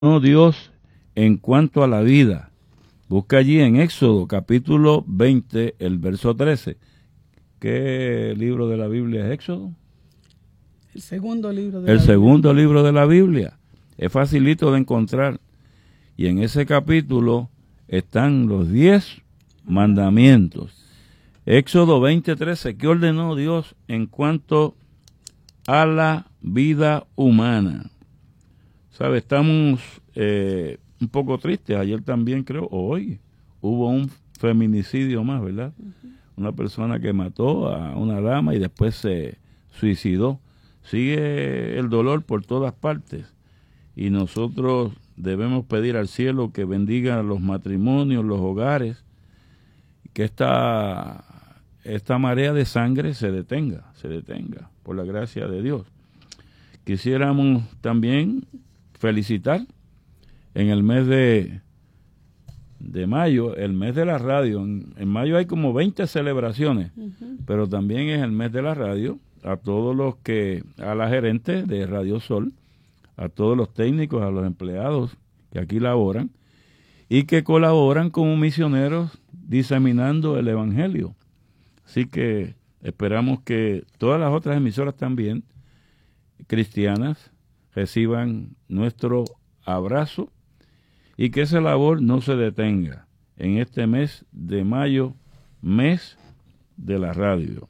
Dios en cuanto a la vida. Busca allí en Éxodo capítulo 20, el verso 13. ¿Qué libro de la Biblia es Éxodo? El segundo libro El segundo libro de la Biblia. Es facilito de encontrar. Y en ese capítulo están los 10 mandamientos. Éxodo 20:13. ¿Qué ordenó Dios en cuanto a la vida humana? ¿Sabe? Estamos un poco tristes. Ayer también creo, o hoy, hubo un feminicidio más, ¿verdad? Una persona que mató a una dama y después se suicidó. Sigue el dolor por todas partes. Y nosotros debemos pedir al cielo que bendiga los matrimonios, los hogares, que esta marea de sangre se detenga, por la gracia de Dios. Quisiéramos también felicitar en el mes de mayo, el mes de la radio. En mayo hay como 20 celebraciones, pero también es el mes de la radio. A todos a la gerente de Radio Sol, a todos los técnicos, a los empleados que aquí laboran y que colaboran como misioneros diseminando el Evangelio. Así que esperamos que todas las otras emisoras también cristianas reciban nuestro abrazo y que esa labor no se detenga en este mes de mayo, mes de la radio.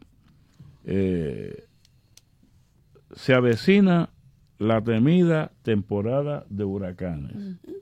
Se avecina la temida temporada de huracanes.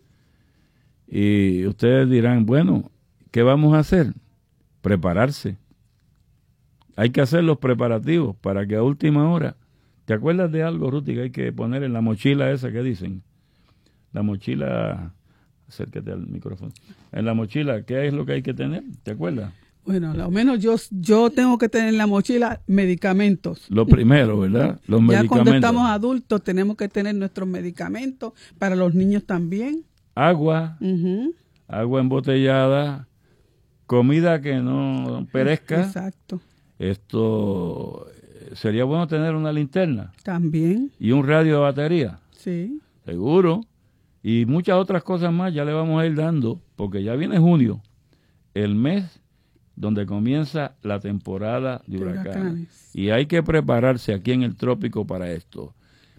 Y ustedes dirán, bueno, ¿qué vamos a hacer? Prepararse. Hay que hacer los preparativos para que a última hora. ¿Te acuerdas de algo, Ruti, que hay que poner en la mochila esa que dicen? La mochila, acércate al micrófono. En la mochila, ¿qué es lo que hay que tener? ¿Te acuerdas? Bueno, al menos yo tengo que tener en la mochila medicamentos. Lo primero, ¿verdad? Los medicamentos. Ya cuando estamos adultos tenemos que tener nuestros medicamentos, para los niños también. Agua, agua embotellada, comida que no perezca. Exacto. Esto, sería bueno tener una linterna. También. Y un radio de batería. Sí. Seguro. Y muchas otras cosas más ya le vamos a ir dando, porque ya viene junio, el mes donde comienza la temporada de huracanes. Y hay que prepararse aquí en el trópico para esto.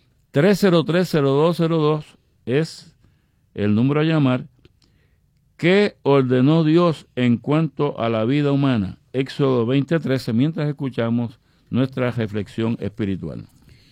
303-0202 es el número a llamar. ¿Qué ordenó Dios en cuanto a la vida humana? Éxodo 20:13, mientras escuchamos nuestra reflexión espiritual.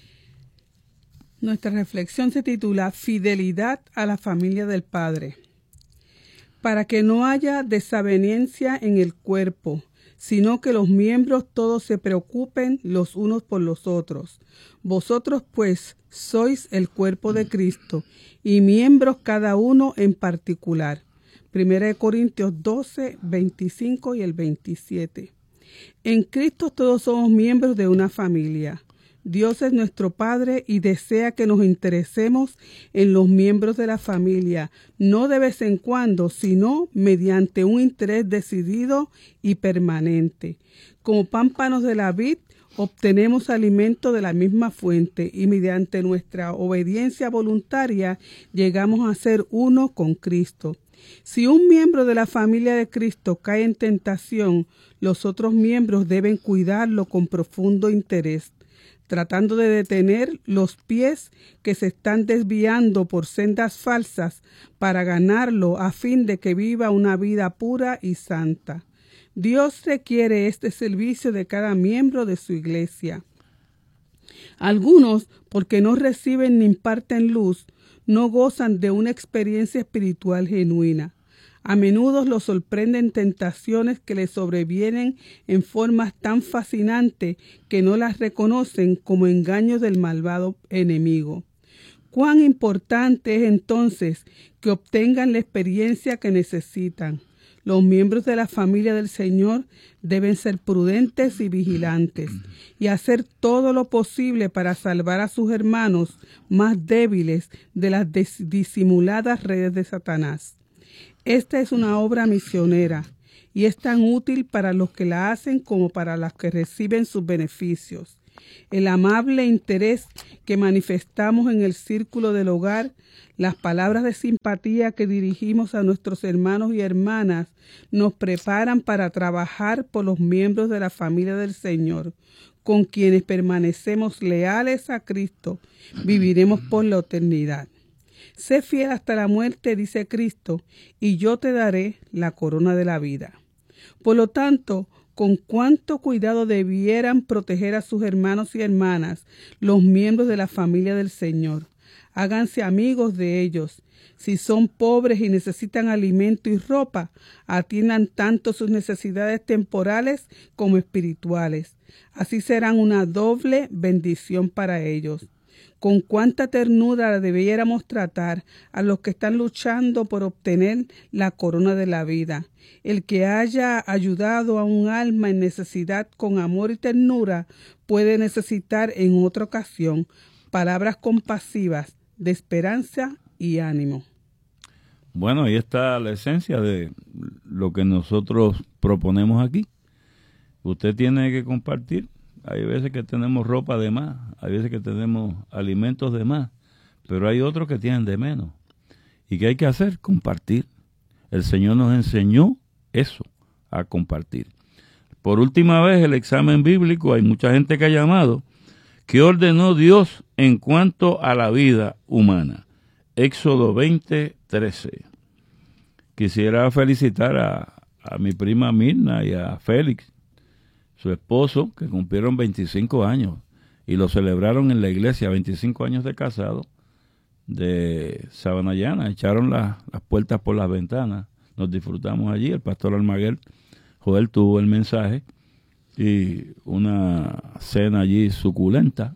Nuestra reflexión se titula Fidelidad a la familia del Padre. Para que no haya desaveniencia en el cuerpo, sino que los miembros todos se preocupen los unos por los otros. Vosotros pues sois el cuerpo de Cristo, y miembros cada uno en particular. 1 Corintios 12, 25 y el 27. En Cristo todos somos miembros de una familia. Dios es nuestro Padre y desea que nos interesemos en los miembros de la familia, no de vez en cuando, sino mediante un interés decidido y permanente. Como pámpanos de la vid, obtenemos alimento de la misma fuente y mediante nuestra obediencia voluntaria llegamos a ser uno con Cristo. Si un miembro de la familia de Cristo cae en tentación, los otros miembros deben cuidarlo con profundo interés, tratando de detener los pies que se están desviando por sendas falsas para ganarlo a fin de que viva una vida pura y santa. Dios requiere este servicio de cada miembro de su iglesia. Algunos, porque no reciben ni imparten luz, no gozan de una experiencia espiritual genuina. A menudo los sorprenden tentaciones que les sobrevienen en formas tan fascinantes que no las reconocen como engaños del malvado enemigo. Cuán importante es entonces que obtengan la experiencia que necesitan. Los miembros de la familia del Señor deben ser prudentes y vigilantes y hacer todo lo posible para salvar a sus hermanos más débiles de las disimuladas redes de Satanás. Esta es una obra misionera y es tan útil para los que la hacen como para los que reciben sus beneficios. El amable interés que manifestamos en el círculo del hogar, las palabras de simpatía que dirigimos a nuestros hermanos y hermanas nos preparan para trabajar por los miembros de la familia del Señor, con quienes permanecemos leales a Cristo, viviremos por la eternidad. Sé fiel hasta la muerte, dice Cristo, y yo te daré la corona de la vida. Por lo tanto, con cuánto cuidado debieran proteger a sus hermanos y hermanas, los miembros de la familia del Señor. Háganse amigos de ellos. Si son pobres y necesitan alimento y ropa, atiendan tanto sus necesidades temporales como espirituales. Así serán una doble bendición para ellos. Con cuánta ternura debiéramos tratar a los que están luchando por obtener la corona de la vida. El que haya ayudado a un alma en necesidad con amor y ternura puede necesitar en otra ocasión palabras compasivas de esperanza y ánimo. Bueno, ahí está la esencia de lo que nosotros proponemos aquí. Usted tiene que compartir. Hay veces que tenemos ropa de más, hay veces que tenemos alimentos de más, pero hay otros que tienen de menos. ¿Y qué hay que hacer? Compartir. El Señor nos enseñó eso, a compartir. Por última vez, el examen bíblico, hay mucha gente que ha llamado, ¿qué ordenó Dios en cuanto a la vida humana? Éxodo 20:13. Quisiera felicitar a mi prima Mirna y a Félix, su esposo, que cumplieron 25 años y lo celebraron en la iglesia, 25 años de casado, de Sabanayana. Echaron las puertas por las ventanas, nos disfrutamos allí. El pastor Almaguer, Joel, tuvo el mensaje y una cena allí suculenta.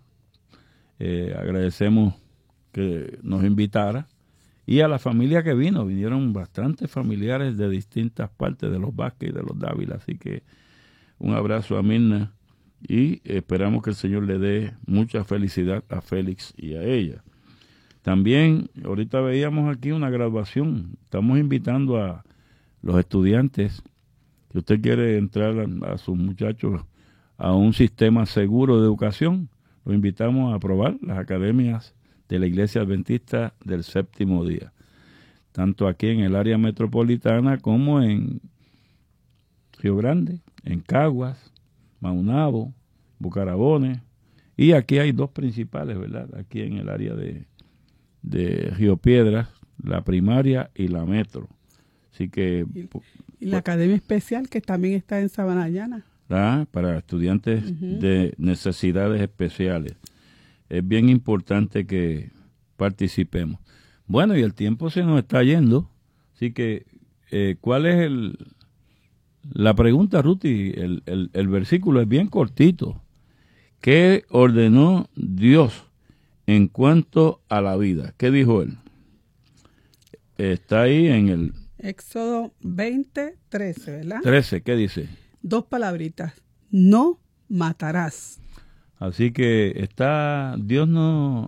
Agradecemos que nos invitara. Y a la familia que vinieron bastantes familiares de distintas partes de los Vázquez y de los Dávila, así que un abrazo a Mirna y esperamos que el Señor le dé mucha felicidad a Félix y a ella. También, ahorita veíamos aquí una graduación. Estamos invitando a los estudiantes, si usted quiere entrar a sus muchachos a un sistema seguro de educación, lo invitamos a probar las academias de la Iglesia Adventista del Séptimo Día, tanto aquí en el área metropolitana como en Río Grande, en Caguas, Maunabo, Bucarabones, y aquí hay dos principales, ¿verdad? Aquí en el área de Río Piedras, la primaria y la metro. Así que... Y la Academia Especial, que también está en Sabanayana. Para estudiantes de necesidades especiales. Es bien importante que participemos. Bueno, y el tiempo se nos está yendo, así que, ¿cuál es la pregunta, Ruti? El versículo es bien cortito. ¿Qué ordenó Dios en cuanto a la vida? ¿Qué dijo él? Está ahí en el... Éxodo 20:13, ¿verdad? 13, ¿qué dice? Dos palabritas. No matarás. Así que Dios no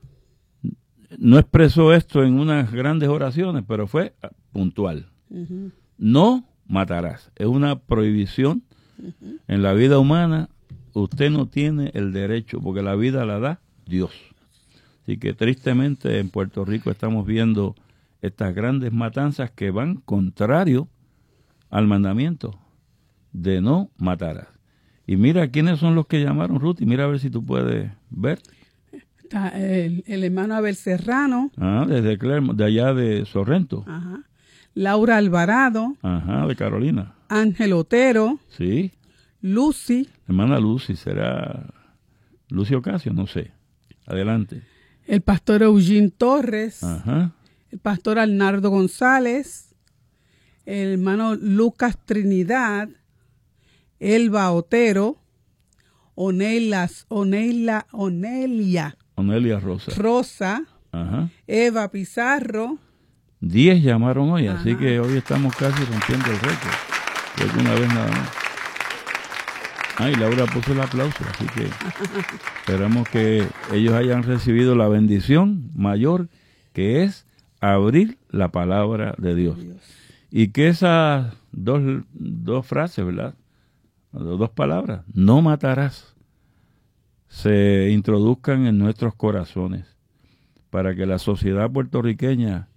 expresó esto en unas grandes oraciones, pero fue puntual. No matarás. Es una prohibición. En la vida humana usted no tiene el derecho, porque la vida la da Dios. Así que tristemente en Puerto Rico estamos viendo estas grandes matanzas que van contrario al mandamiento de no matarás. Y mira quiénes son los que llamaron, Ruth, y mira a ver si tú puedes ver. Está el hermano Abel Serrano. Desde Clermont, de allá de Sorrento. Ajá. Laura Alvarado. Ajá, de Carolina. Ángel Otero. Sí. Lucy. Hermana Lucy, ¿será Lucy Ocasio? No sé. Adelante. El pastor Eugene Torres. Ajá. El pastor Arnaldo González. El hermano Lucas Trinidad. Elba Otero, Onelia Rosa, ajá. Eva Pizarro. 10 llamaron hoy, Ajá. Así que hoy estamos casi rompiendo el récord. Creo que una vez nada más. Y Laura puso el aplauso, así que esperamos que ellos hayan recibido la bendición mayor, que es abrir la palabra de Dios. Y que esas dos frases, ¿verdad? 2 palabras, no matarás, se introduzcan en nuestros corazones, para que la sociedad puertorriqueña